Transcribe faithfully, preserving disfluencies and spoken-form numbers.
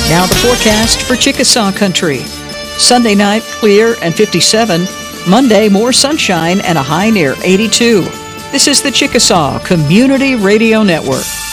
Now the forecast for Chickasaw Country. Sunday night, clear and fifty-seven. Monday, more sunshine and a high near eighty-two. This is the Chickasaw Community Radio Network.